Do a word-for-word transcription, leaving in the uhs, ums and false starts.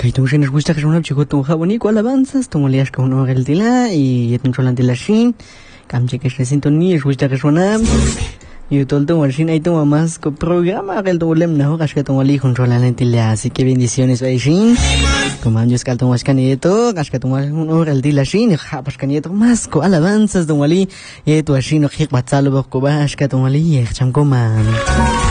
Kaitung shin gusta que una chico tu jaboni ko alabanzas tu molias que uno el dila y etun cholan dila shin kamche que se sintonía gusta que suena y todo el tiempo shin ahí tu más co programa que el tu lem no que tu moli con cholan dila así que bendiciones ahí shin como anjos que tu más canieto que tu uno el dila shin y japas canieto más co alabanzas tu moli y tu shin no hik batzalo ko bash que tu moli y cham coman